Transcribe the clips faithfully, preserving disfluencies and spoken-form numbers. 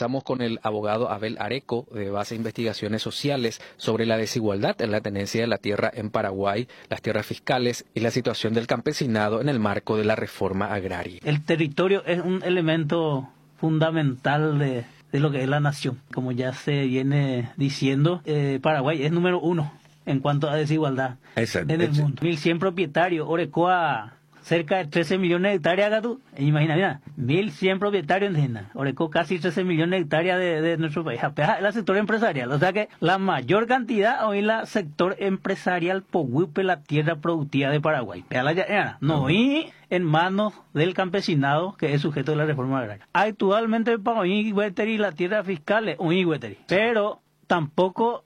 Conversamos con el abogado Abel Areco de Base Investigaciones Sociales sobre la desigualdad en la tenencia de la tierra en Paraguay, las tierras fiscales y la situación del campesinado en el marco de la reforma agraria. El territorio es un elemento fundamental de, de lo que es la nación. Como ya se viene diciendo, eh, Paraguay es número uno en cuanto a desigualdad Exacto. en el mundo. mil cien propietarios, Orecoa cerca de trece millones de hectáreas, Gatú. Imagina, mira, mil cien propietarios indígenas. Oreco casi trece millones de hectáreas de, de nuestro país. Apenas el sector empresarial. O sea que la mayor cantidad hoy la sector empresarial poguipe la tierra productiva de Paraguay. Peala, no, y en manos del campesinado que es sujeto de la reforma agraria. Actualmente el Paraguay y la tierra fiscal es un igueteri. Pero tampoco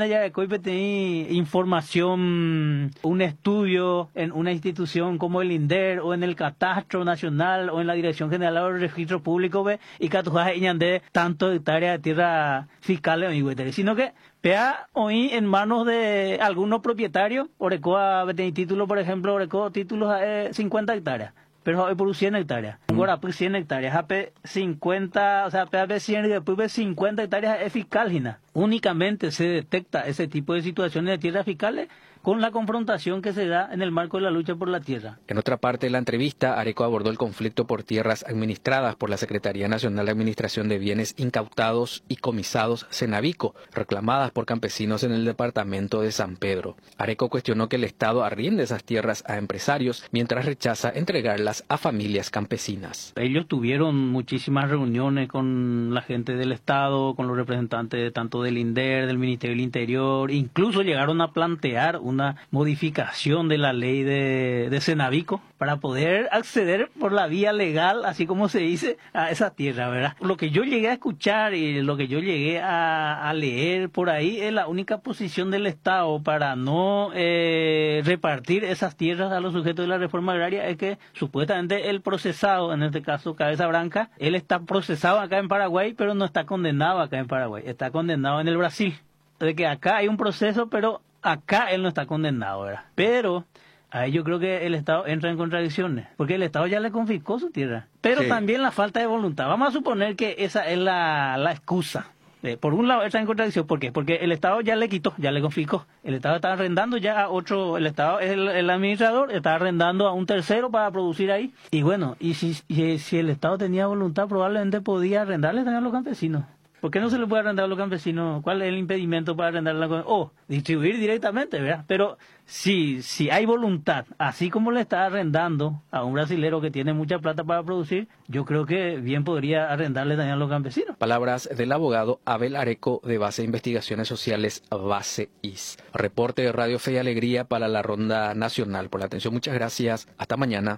tenía información, un estudio en una institución como el INDER o en el Catastro Nacional o en la Dirección General del Registro Público y catujaje iñandé tanto hectáreas de tierra fiscal sino que pea hoy en manos de algunos propietarios, Orecoa tiene título, por ejemplo, Orecoa títulos de cincuenta hectáreas. Pero hoy por cien hectáreas. Ahora por cien hectáreas, A P cincuenta, o sea, P A P cien y después cincuenta hectáreas es fiscal, Gina. Únicamente se detecta ese tipo de situaciones de tierras fiscales con la confrontación que se da en el marco de la lucha por la tierra. En otra parte de la entrevista, Areco abordó el conflicto por tierras administradas por la Secretaría Nacional de Administración de Bienes Incautados y Comisados Cenavico, reclamadas por campesinos en el departamento de San Pedro. Areco cuestionó que el Estado arriende esas tierras a empresarios mientras rechaza entregarlas a familias campesinas. Ellos tuvieron muchísimas reuniones con la gente del Estado, con los representantes tanto del INDER, del Ministerio del Interior, incluso llegaron a plantear un una modificación de la ley de, de Cenavico para poder acceder por la vía legal, así como se dice, a esa tierra, ¿verdad? Lo que yo llegué a escuchar y lo que yo llegué a, a leer por ahí es la única posición del Estado para no eh, repartir esas tierras a los sujetos de la reforma agraria es que supuestamente el procesado, en este caso Cabeza Branca, él está procesado acá en Paraguay, pero no está condenado acá en Paraguay, está condenado en el Brasil. De que acá hay un proceso, pero acá él no está condenado, ¿verdad? Pero ahí yo creo que el Estado entra en contradicciones, porque el Estado ya le confiscó su tierra. Pero sí, también la falta de voluntad. Vamos a suponer que esa es la, la excusa. Eh, por un lado entra en contradicción, ¿por qué? Porque el Estado ya le quitó, ya le confiscó. El Estado está arrendando ya a otro, el Estado es el, el administrador, está arrendando a un tercero para producir ahí. Y bueno, y si, y si el Estado tenía voluntad, probablemente podía arrendarle también a los campesinos. ¿Por qué no se le puede arrendar a los campesinos? ¿Cuál es el impedimento para arrendar a los campesinos? O distribuir directamente, ¿verdad? Pero si, si hay voluntad, así como le está arrendando a un brasilero que tiene mucha plata para producir, yo creo que bien podría arrendarle también a los campesinos. Palabras del abogado Abel Areco de Base de Investigaciones Sociales, Base I S. Reporte de Radio Fe y Alegría para la Ronda Nacional. Por la atención, muchas gracias. Hasta mañana.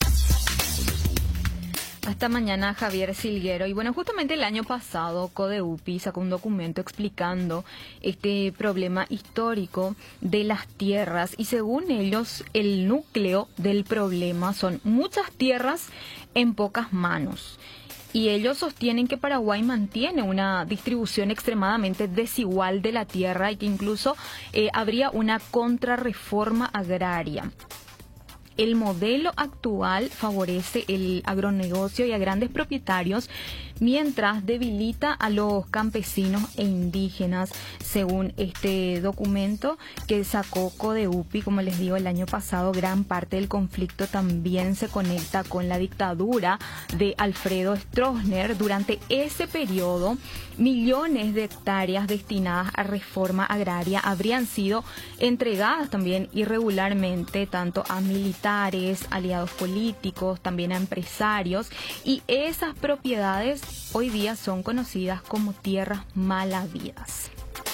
Hasta mañana, Javier Silguero. Y bueno, justamente el año pasado CODEUPI sacó un documento explicando este problema histórico de las tierras y según ellos el núcleo del problema son muchas tierras en pocas manos. Y ellos sostienen que Paraguay mantiene una distribución extremadamente desigual de la tierra y que incluso eh, habría una contrarreforma agraria. El modelo actual favorece el agronegocio y a grandes propietarios, mientras debilita a los campesinos e indígenas, según este documento que sacó CODEUPI. Como les digo, el año pasado gran parte del conflicto también se conecta con la dictadura de Alfredo Stroessner. Durante ese periodo, millones de hectáreas destinadas a reforma agraria habrían sido entregadas también irregularmente, tanto a militares, aliados políticos, también a empresarios, y esas propiedades hoy día son conocidas como tierras mal habidas.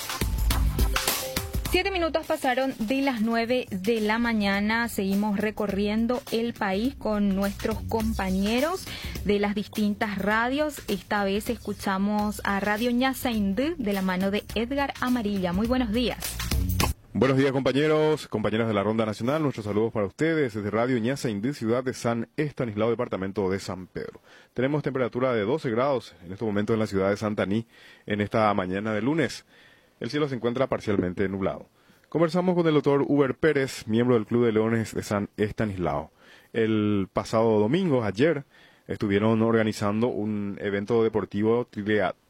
Siete minutos pasaron de las nueve de la mañana. Seguimos recorriendo el país con nuestros compañeros de las distintas radios. Esta vez escuchamos a Radio Ñasaindú de la mano de Edgar Amarilla. Muy buenos días. Buenos días, compañeros, compañeras de la Ronda Nacional. Nuestros saludos para ustedes desde Radio Ñasaindú, ciudad de San Estanislao, departamento de San Pedro. Tenemos temperatura de doce grados en este momento en la ciudad de Santaní en esta mañana de lunes. El cielo se encuentra parcialmente nublado. Conversamos con el doctor Uber Pérez, miembro del Club de Leones de San Estanislao. El pasado domingo, ayer, estuvieron organizando un evento deportivo